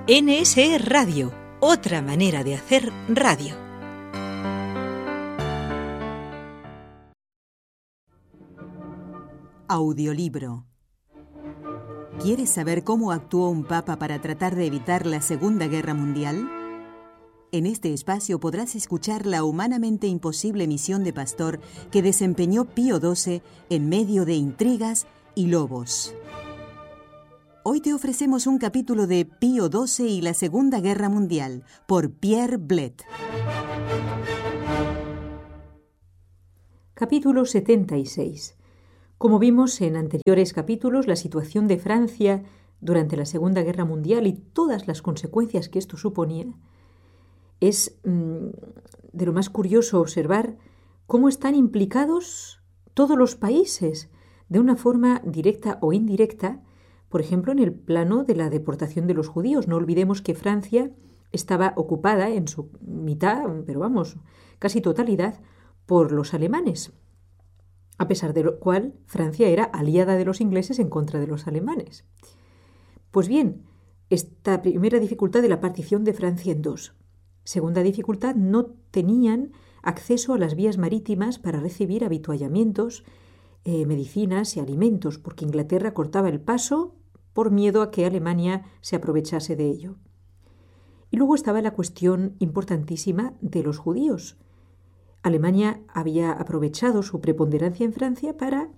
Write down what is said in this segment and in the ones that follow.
NSE Radio, otra manera de hacer radio. Audiolibro. ¿Quieres saber cómo actuó un papa para tratar de evitar la Segunda Guerra Mundial? En este espacio podrás escuchar la humanamente imposible misión de pastor que desempeñó Pío XII en medio de intrigas y lobos. Hoy te ofrecemos un capítulo de Pío XII y la Segunda Guerra Mundial, por Pierre Blett. Capítulo 76. Como vimos en anteriores capítulos, la situación de Francia durante la Segunda Guerra Mundial y todas las consecuencias que esto suponía, es de lo más curioso observar cómo están implicados todos los países de una forma directa o indirecta, por ejemplo, en el plano de la deportación de los judíos. No olvidemos que Francia estaba ocupada en su mitad, pero vamos, casi totalidad, por los alemanes, a pesar de lo cual Francia era aliada de los ingleses en contra de los alemanes. Pues bien, esta primera dificultad de la partición de Francia en dos. Segunda dificultad, no tenían acceso a las vías marítimas para recibir avituallamientos, medicinas y alimentos, porque Inglaterra cortaba el paso por miedo a que Alemania se aprovechase de ello. Y luego estaba la cuestión importantísima de los judíos. Alemania había aprovechado su preponderancia en Francia para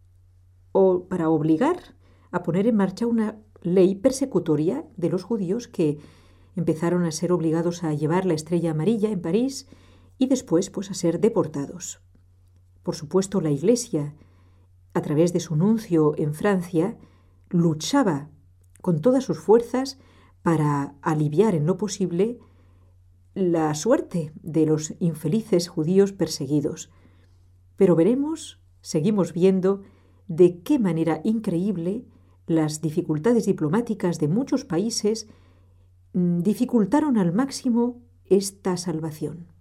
obligar a poner en marcha una ley persecutoria de los judíos que empezaron a ser obligados a llevar la estrella amarilla en París y después a ser deportados. Por supuesto, la Iglesia, a través de su nuncio en Francia, luchaba con todas sus fuerzas para aliviar en lo posible la suerte de los infelices judíos perseguidos. Pero seguimos viendo de qué manera increíble las dificultades diplomáticas de muchos países dificultaron al máximo esta salvación.